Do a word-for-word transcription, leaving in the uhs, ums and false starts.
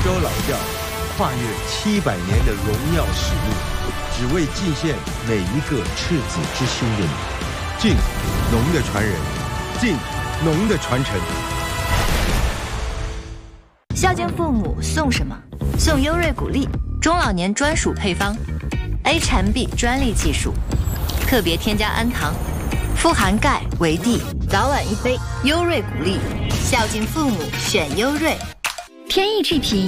州老窖，跨越七百年的荣耀使命，只为祭献每一个赤子之心的你。敬农的传人，敬农的传承。 孝敬父母送什么？送优瑞谷粒，中老年专属配方 ，A 产 B 专利技术，特别添加氨糖，富含钙、维 D， 早晚一杯，优瑞谷粒，孝敬父母选优瑞。 天意制品